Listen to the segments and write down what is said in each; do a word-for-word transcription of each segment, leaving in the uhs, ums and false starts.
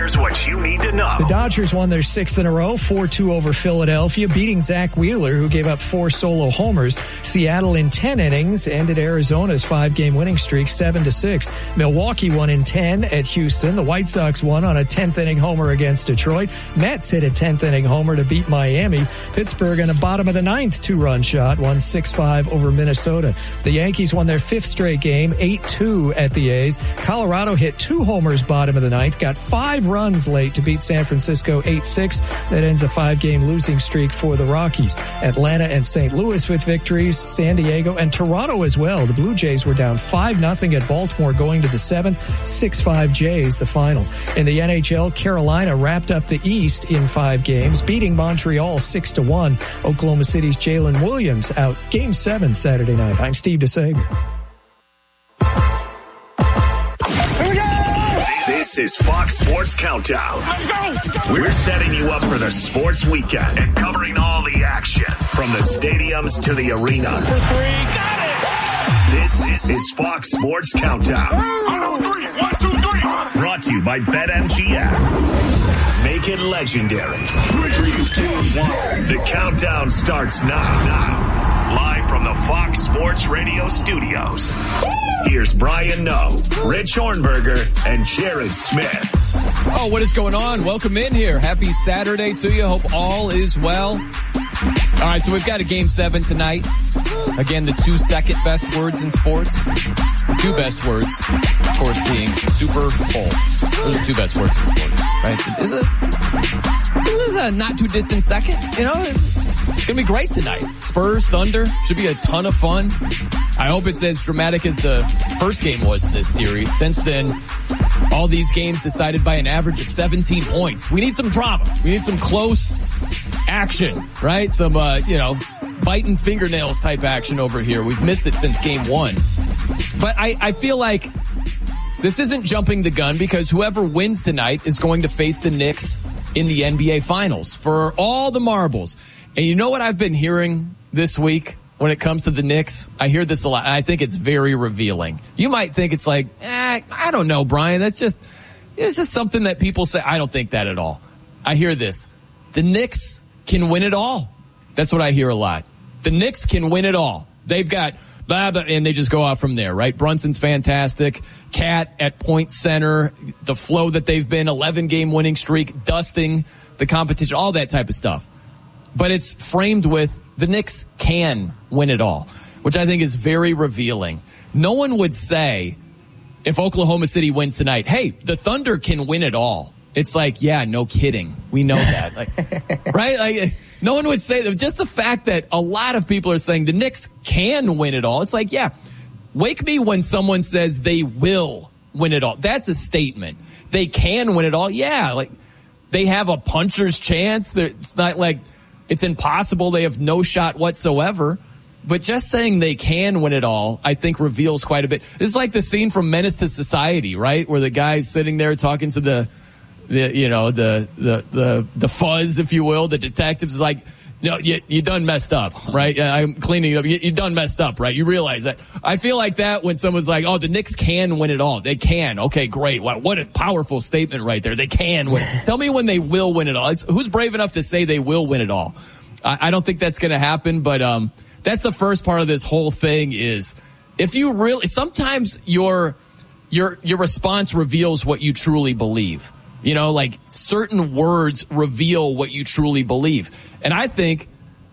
Here's what you need to know. The Dodgers won their sixth in a row, four two over Philadelphia, beating Zach Wheeler, who gave up four solo homers. Seattle in ten innings ended Arizona's five-game winning streak, seven to six. Milwaukee won in ten at Houston. The White Sox won on a tenth-inning homer against Detroit. Mets hit a tenth-inning homer to beat Miami. Pittsburgh on a bottom-of-the-ninth two-run shot won six five over Minnesota. The Yankees won their fifth straight game, eight two at the A's. Colorado hit two homers bottom of the ninth, got five runs late to beat San Francisco eight six. That ends a five-game losing streak for the Rockies. Atlanta and Saint Louis with victories, San Diego and Toronto as well. The Blue Jays were down five nothing at Baltimore going to the seventh, six five Jays the final. In the N H L, Carolina wrapped up the East in five games, beating Montreal six to one. Oklahoma City's Jalen Williams out game seven Saturday night. I'm Steve DeSager. This is Fox Sports Countdown. We're setting you up for the sports weekend and covering all the action from the stadiums to the arenas. For three, got it! This is Fox Sports Countdown. One, two, three, one, two, three. Brought to you by BetMGM. Make it legendary. Three, two, one. The countdown starts now. Now. Live from the Fox Sports Radio studios. Here's Brian Noe, Rich Hornberger, and Jared Smith. Oh, what is going on? Welcome in here. Happy Saturday to you. Hope all is well. All right, so we've got a game seven tonight. Again, the two second best words in sports. The two best words, of course, being Super Bowl. Those are the two best words in sports, right? Is it? This is a not too distant second, you know? It's going to be great tonight. Spurs, Thunder, should be a ton of fun. I hope it's as dramatic as the first game was in this series. Since then, all these games decided by an average of seventeen points. We need some drama. We need some close action, right? Some, uh, you know, biting fingernails type action over here. We've missed it since game one. But I, I feel like this isn't jumping the gun because whoever wins tonight is going to face the Knicks in the N B A Finals for all the marbles. And you know what I've been hearing this week when it comes to the Knicks? I hear this a lot. I think it's very revealing. You might think it's like, eh, I don't know, Brian. That's just, it's just something that people say. I don't think that at all. I hear this. The Knicks can win it all. That's what I hear a lot. The Knicks can win it all. They've got blah, blah, and they just go out from there, right? Brunson's fantastic. Cat at point center. The flow that they've been, eleven game winning streak, dusting the competition, all that type of stuff. But it's framed with the Knicks can win it all, which I think is very revealing. No one would say if Oklahoma City wins tonight, hey, the Thunder can win it all. It's like, yeah, no kidding. We know that. Like, right? Like, no one would say that. Just the fact that a lot of people are saying the Knicks can win it all. It's like, yeah, wake me when someone says they will win it all. That's a statement. They can win it all. Yeah, like they have a puncher's chance. It's not like it's impossible. They have no shot whatsoever. But just saying they can win it all, I think reveals quite a bit. This is like the scene from Menace to Society, right? Where the guy's sitting there talking to the, the you know, the, the, the, the fuzz, if you will. The detective's like, no, you, you done messed up, right? I'm cleaning up. You, you done messed up, right? You realize that. I feel like that when someone's like, oh, the Knicks can win it all. They can. Okay, great. Wow, what a powerful statement right there. They can win. Tell me when they will win it all. It's, who's brave enough to say they will win it all? I, I don't think that's going to happen, but um, that's the first part of this whole thing is if you really, sometimes your, your, your response reveals what you truly believe. You know, like certain words reveal what you truly believe. And I think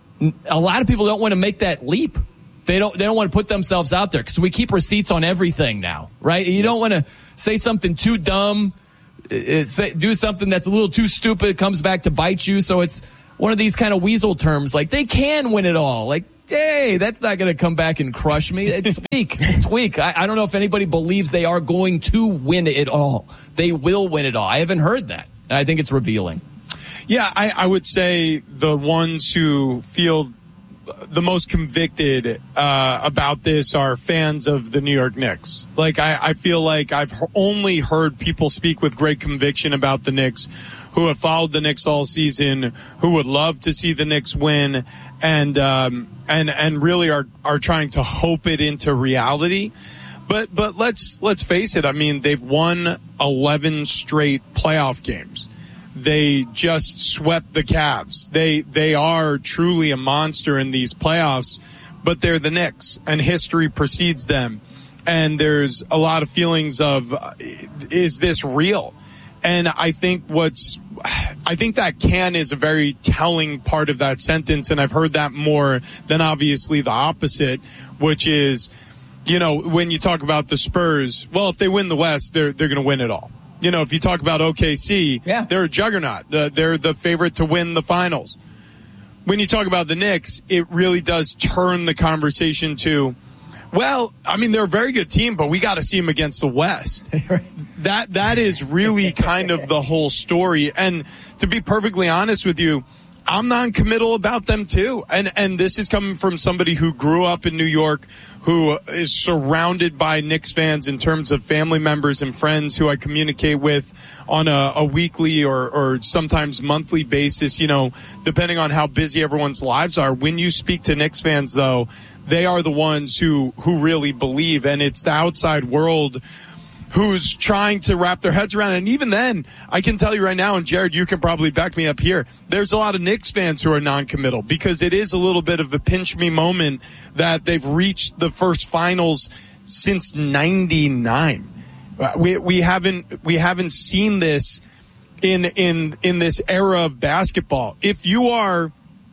a lot of people don't want to make that leap. They don't, they don't want to put themselves out there because we keep receipts on everything now, right? You don't want to say something too dumb, uh, say, do something that's a little too stupid, it comes back to bite you. So it's one of these kind of weasel terms, like they can win it all. Like, hey, that's not going to come back and crush me. It's weak. It's weak. I, I don't know if anybody believes they are going to win it all. They will win it all. I haven't heard that. And I think it's revealing. Yeah, I, I would say the ones who feel the most convicted uh, about this are fans of the New York Knicks. Like, I, I feel like I've only heard people speak with great conviction about the Knicks who have followed the Knicks all season, who would love to see the Knicks win, and um, and and really are are trying to hope it into reality. but but let's let's face it. I mean, they've won eleven straight playoff games. They just swept the Cavs. They they are truly a monster in these playoffs, but they're the Knicks, and history precedes them. And there's a lot of feelings of, uh, is this real? And I think what's, I think that can is a very telling part of that sentence, and I've heard that more than obviously the opposite, which is, you know, when you talk about the Spurs, well, if they win the West, they're they're going to win it all. You know, if you talk about O K C, yeah. they're a juggernaut. They're the favorite to win the finals. When you talk about the Knicks, it really does turn the conversation to, well, I mean, they're a very good team, but we got to see them against the West. That that is really kind of the whole story. And to be perfectly honest with you, I'm non-committal about them too. And and this is coming from somebody who grew up in New York, who is surrounded by Knicks fans in terms of family members and friends who I communicate with on a, a weekly or, or sometimes monthly basis, you know, depending on how busy everyone's lives are. When you speak to Knicks fans, though, they are the ones who, who really believe, and it's the outside world who's trying to wrap their heads around it. And even then, I can tell you right now, and Jared, you can probably back me up here, there's a lot of Knicks fans who are non-committal because it is a little bit of a pinch me moment that they've reached the first finals since ninety-nine. We, we haven't, we haven't seen this in, in, in this era of basketball. If you are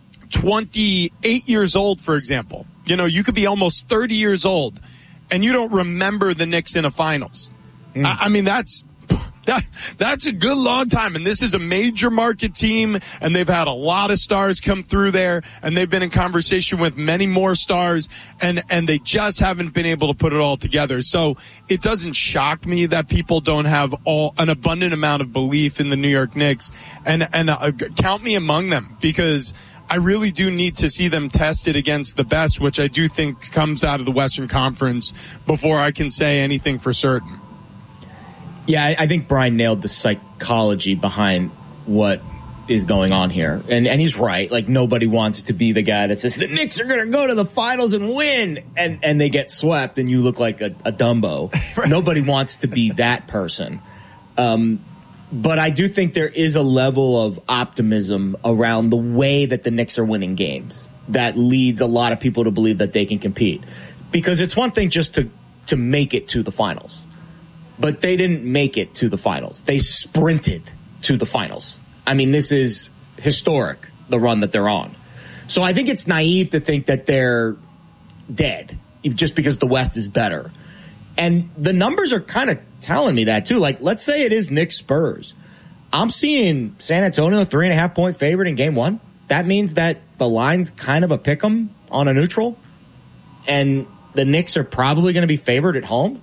twenty-eight years old, for example, you know, you could be almost thirty years old and you don't remember the Knicks in a finals. Mm. I, I mean, that's, that, that's a good long time. And this is a major market team, and they've had a lot of stars come through there, and they've been in conversation with many more stars, and, and they just haven't been able to put it all together. So it doesn't shock me that people don't have all, an abundant amount of belief in the New York Knicks, and, and uh, count me among them, because I really do need to see them tested against the best, which I do think comes out of the Western Conference, before I can say anything for certain. Yeah, I think Brian nailed the psychology behind what is going on here. And and he's right. Like, nobody wants to be the guy that says, the Knicks are going to go to the finals and win, and, and they get swept and you look like a, a Dumbo. Right. Nobody wants to be that person. Um, but I do think there is a level of optimism around the way that the Knicks are winning games that leads a lot of people to believe that they can compete. Because it's one thing just to, to make it to the finals. But they didn't make it to the finals. They sprinted to the finals. I mean, this is historic, the run that they're on. So I think it's naive to think that they're dead just because the West is better. And the numbers are kind of telling me that, too. Like, let's say it is Knicks Spurs. I'm seeing San Antonio three and a half point favorite in game one. That means that the line's kind of a pick 'em on a neutral. And the Knicks are probably going to be favored at home.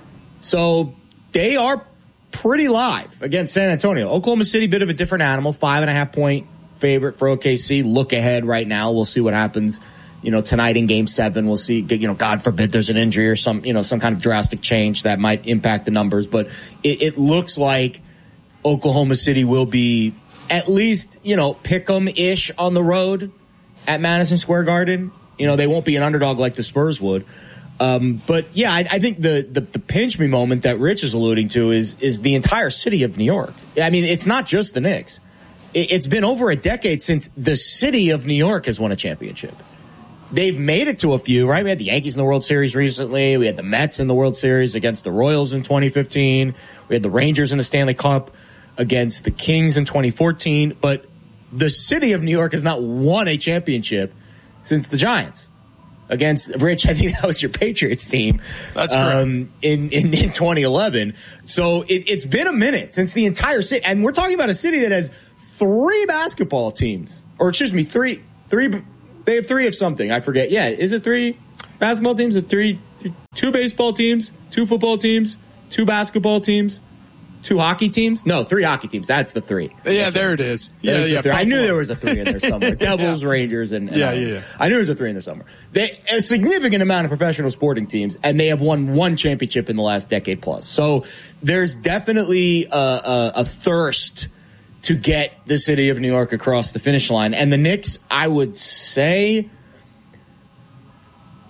So they are pretty live against San Antonio. Oklahoma City, bit of a different animal. Five and a half point favorite for O K C. Look ahead right now. We'll see what happens, you know, tonight in game seven. We'll see, you know, God forbid there's an injury or some, you know, some kind of drastic change that might impact the numbers. But it, it looks like Oklahoma City will be at least, you know, pick 'em-ish on the road at Madison Square Garden. You know, they won't be an underdog like the Spurs would. Um, but yeah, I, I think the, the, the pinch me moment that Rich is alluding to is, is the entire city of New York. I mean, it's not just the Knicks. It, it's been over a decade since the city of New York has won a championship. They've made it to a few, right? We had the Yankees in the World Series recently. We had the Mets in the World Series against the Royals in twenty fifteen. We had the Rangers in the Stanley Cup against the Kings in twenty fourteen. But the city of New York has not won a championship since the Giants. Against Rich, I think that was your Patriots team. That's correct. Um, in, in, in twenty eleven. So it, it's been a minute since the entire city, and we're talking about a city that has three basketball teams, or excuse me, three, three, they have three of something. I forget. Yeah. Is it three basketball teams? Or three, two baseball teams, two football teams, two basketball teams, two hockey teams? No, three hockey teams. That's the three. Yeah, That's there right. it is. Yeah, yeah, yeah. I knew four. there was a three in there somewhere. Devils, yeah. Rangers, and, and yeah, I, yeah, yeah. I knew there was a three in there somewhere. They a significant amount of professional sporting teams, and they have won one championship in the last decade plus. So there's definitely a, a, a thirst to get the city of New York across the finish line. And the Knicks, I would say,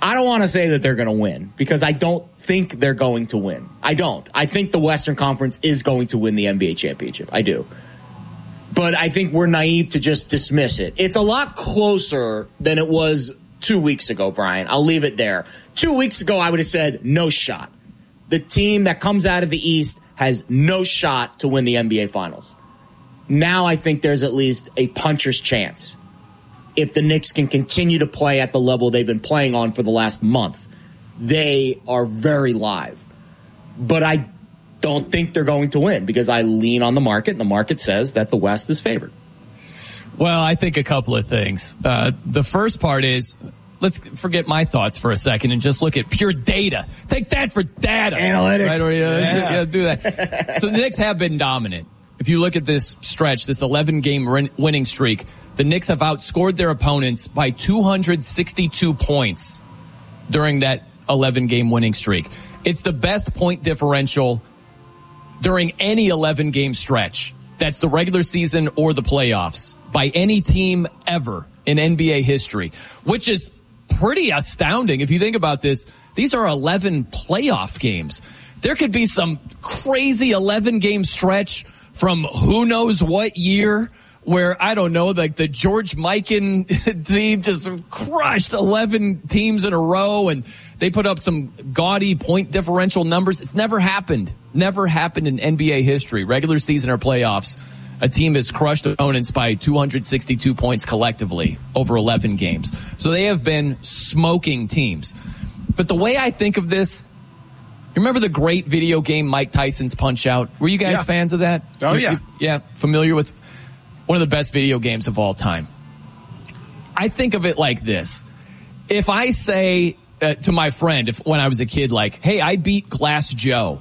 I don't want to say that they're going to win because I don't think they're going to win. I don't. I think the Western Conference is going to win the N B A championship. I do. But I think we're naive to just dismiss it. It's a lot closer than it was two weeks ago, Brian. I'll leave it there. Two weeks ago, I would have said no shot. The team that comes out of the East has no shot to win the N B A Finals. Now I think there's at least a puncher's chance. If the Knicks can continue to play at the level they've been playing on for the last month, they are very live. But I don't think they're going to win because I lean on the market, and the market says that the West is favored. Well, I think a couple of things. Uh, the first part is, let's forget my thoughts for a second and just look at pure data. Take that for data. Analytics. Right? Or, yeah, yeah. yeah, do that. So the Knicks have been dominant. If you look at this stretch, this eleven-game winning streak, the Knicks have outscored their opponents by two hundred sixty-two points during that eleven-game winning streak. It's the best point differential during any eleven-game stretch. That's the regular season or the playoffs by any team ever in N B A history, which is pretty astounding. If you think about this, these are eleven playoff games. There could be some crazy eleven-game stretch from who knows what year where, I don't know, like the George Mikan team just crushed eleven teams in a row and they put up some gaudy point differential numbers. It's never happened. Never happened in N B A history, regular season or playoffs. A team has crushed opponents by two hundred sixty-two points collectively over eleven games. So they have been smoking teams. But the way I think of this, you remember the great video game Mike Tyson's Punch-Out? Were you guys yeah. fans of that? Oh, you, yeah. You, yeah, familiar with one of the best video games of all time. I think of it like this. If I say uh, to my friend, if when I was a kid, like, hey, I beat Glass Joe,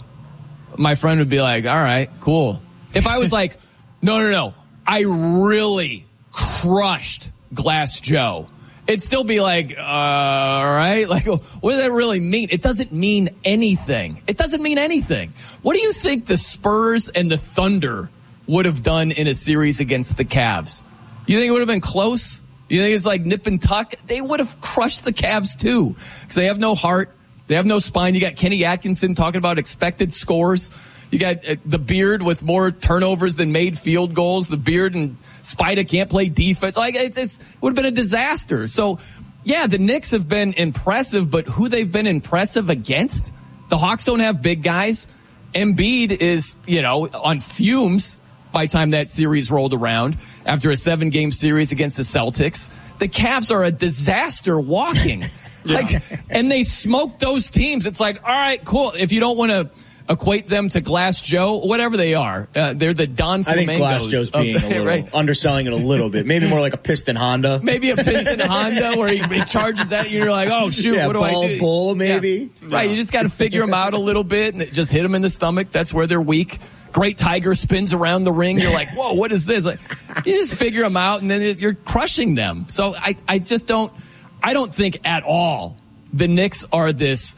my friend would be like, all right, cool. If I was like, no, no, no, I really crushed Glass Joe, it'd still be like, uh, all right, like, what does that really mean? It doesn't mean anything. It doesn't mean anything. What do you think the Spurs and the Thunder would have done in a series against the Cavs? You think it would have been close? You think it's like nip and tuck? They would have crushed the Cavs too, because they have no heart. They have no spine. You got Kenny Atkinson talking about expected scores. You got uh, the Beard with more turnovers than made field goals. The Beard and Spida can't play defense. Like it's, it's it would have been a disaster. So, yeah, the Knicks have been impressive, but who they've been impressive against? The Hawks don't have big guys. Embiid is, you know, on fumes by the time that series rolled around after a seven-game series against the Celtics. The Cavs are a disaster walking. Yeah. Like, and they smoked those teams. It's like, all right, cool. If you don't want to equate them to Glass Joe, whatever they are, uh, they're the Don Flamingos. I think Glass Joe's being the, a little, right? underselling it a little bit. Maybe more like a Piston Honda. Maybe a Piston Honda where he, he charges at you and you're like, oh, shoot, yeah, what do ball, I do? Bull, maybe. Yeah. Right, you just got to figure them out a little bit and just hit them in the stomach. That's where they're weak. Great Tiger spins around the ring. You're like, whoa, what is this? Like, you just figure them out and then you're crushing them. So I, I just don't, I don't think at all the Knicks are this,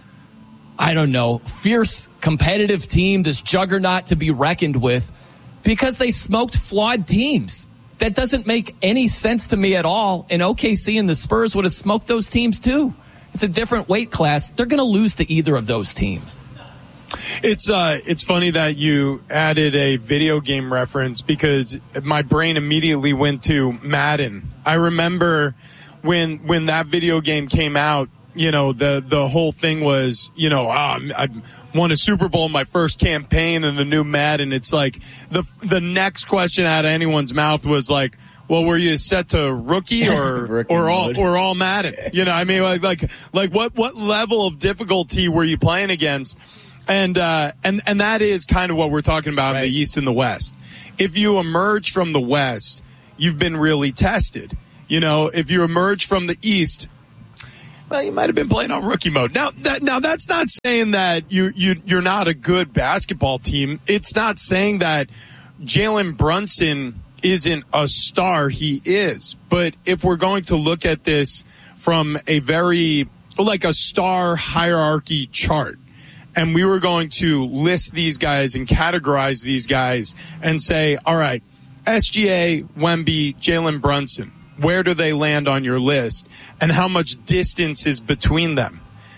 I don't know, fierce competitive team, this juggernaut to be reckoned with, because they smoked flawed teams. That doesn't make any sense to me at all. And O K C and the Spurs would have smoked those teams too. It's a different weight class. They're going to lose to either of those teams. It's uh, it's funny that you added a video game reference because my brain immediately went to Madden. I remember when when that video game came out, you know, the the whole thing was, you know, ah, I won a Super Bowl in my first campaign in the new Madden. It's like the the next question out of anyone's mouth was like, well, were you set to rookie or rookie or all mode. or all Madden? You know, I mean, like like like what what level of difficulty were you playing against? And, uh, and, and that is kind of what we're talking about right. in the East and the West. If you emerge from the West, you've been really tested. You know, if you emerge from the East, well, you might have been playing on rookie mode. Now, that, now that's not saying that you, you, you're not a good basketball team. It's not saying that Jalen Brunson isn't a star. He is. But if we're going to look at this from a very, like a star hierarchy chart, and we were going to list these guys and categorize these guys and say, all right, S G A, Wemby, Jalen Brunson. where do they land on your list and how much distance is between them?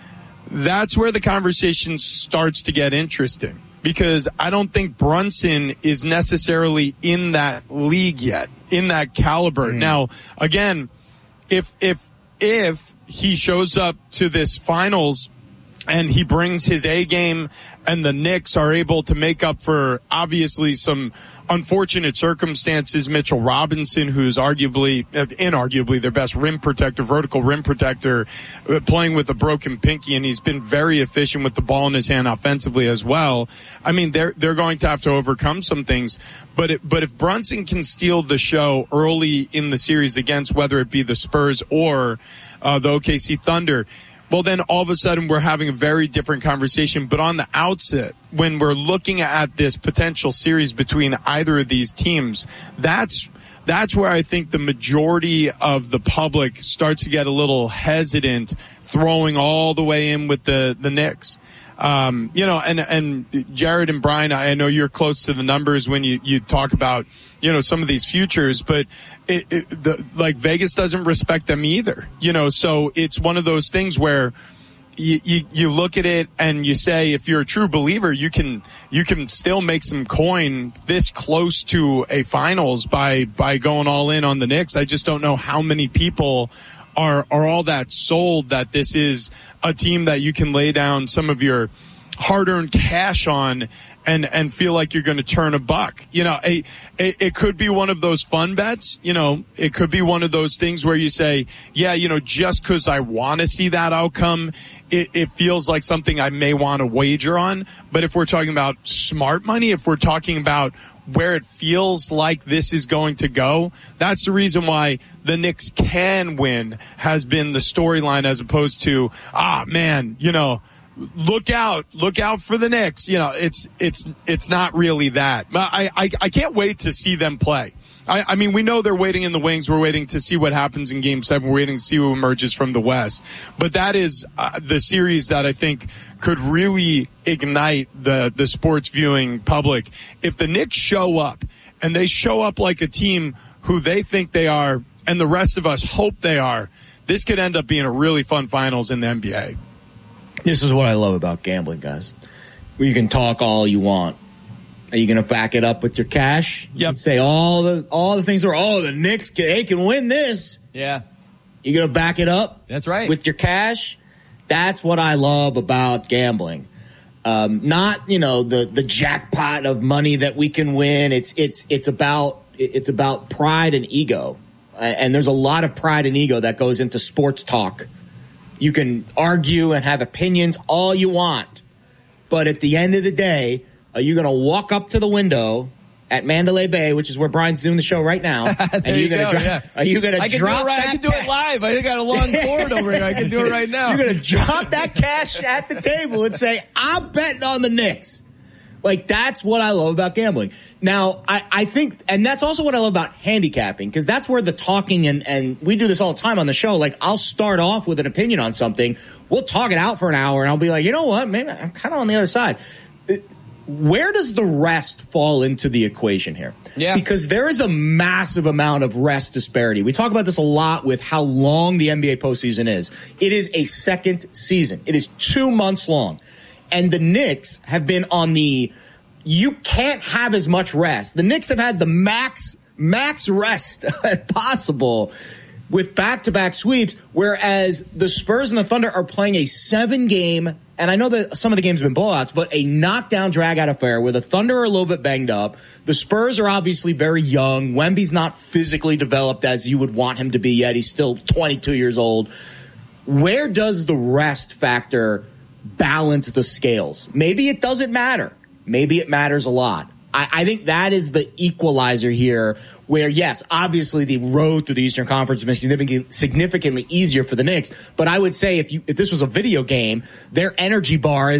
That's where the conversation starts to get interesting, because I don't think Brunson is necessarily in that league yet, in that caliber. Mm. Now, again, if, if, if he shows up to this finals and he brings his A game and the Knicks are able to make up for obviously some unfortunate circumstances, Mitchell Robinson, who's arguably, inarguably their best rim protector, vertical rim protector, playing with a broken pinky, and he's been very efficient with the ball in his hand offensively as well. I mean, they're, they're going to have to overcome some things, but it, but if Brunson can steal the show early in the series against whether it be the Spurs or, uh, the O K C Thunder, well, then all of a sudden we're having a very different conversation. But on the outset, when we're looking at this potential series between either of these teams, that's that's where I think the majority of the public starts to get a little hesitant throwing all the way in with the, the Knicks. Um, you know, and, and Jared and Brian, I know you're close to the numbers when you, you talk about, you know, some of these futures, but it, it, the, like Vegas doesn't respect them either, you know, so it's one of those things where you, you, you look at it and you say, if you're a true believer, you can, you can still make some coin this close to a finals by, by going all in on the Knicks. I just don't know how many people are, are all that sold that this is a team that you can lay down some of your hard-earned cash on and, and feel like you're going to turn a buck. You know, a, a, it could be one of those fun bets. You know, it could be one of those things where you say, yeah, you know, just because I want to see that outcome, it, it feels like something I may want to wager on. But if we're talking about smart money, if we're talking about where it feels like this is going to go, that's the reason why the Knicks can win has been the storyline, as opposed to, ah, man, you know, look out, look out for the Knicks. You know, it's, it's, it's not really that. I, I, I can't wait to see them play. I, I mean, we know they're waiting in the wings. We're waiting to see what happens in game seven. We're waiting to see who emerges from the West. But that is uh, the series that I think could really ignite the, the sports viewing public. If the Knicks show up and they show up like a team who they think they are and the rest of us hope they are, this could end up being a really fun finals in the N B A. This is what I love about gambling, guys. You can talk all you want. Are you going to back it up with your cash? Yep. And say all the all the things are, oh, the Knicks can, they can win this. Yeah. You going to back it up? That's right. With your cash? That's what I love about gambling. Um, not, you know, the, the jackpot of money that we can win. It's, it's, it's about, it's about pride and ego. And there's a lot of pride and ego that goes into sports talk. You can argue and have opinions all you want. But at the end of the day, are you going to walk up to the window at Mandalay Bay, which is where Brian's doing the show right now? and are you, you going to yeah. Are you going to drop right, that? I can do it live. I got a long cord over here. I can do it right now. You're going to drop that cash at the table and say, I'm betting on the Knicks. Like, that's what I love about gambling. Now, I, I think, and that's also what I love about handicapping, because that's where the talking, and, and we do this all the time on the show. Like, I'll start off with an opinion on something. We'll talk it out for an hour, and I'll be like, you know what? Maybe I'm kind of on the other side. Where does the rest fall into the equation here? Yeah. Because there is a massive amount of rest disparity. We talk about this a lot with how long the N B A postseason is. It is a second season. It is two months long. And the Knicks have been on the, you can't have as much rest. The Knicks have had the max, max rest possible with back-to-back sweeps, whereas the Spurs and the Thunder are playing a seven-game, and I know that some of the games have been blowouts, but a knockdown, drag-out affair where the Thunder are a little bit banged up. The Spurs are obviously very young. Wemby's not physically developed as you would want him to be yet. He's still twenty-two years old. Where does the rest factor balance the scales? Maybe it doesn't matter. Maybe it matters a lot. I, I think that is the equalizer here, where, yes, obviously the road to the Eastern Conference is significantly, significantly easier for the Knicks. But I would say if you if this was a video game, their energy bar is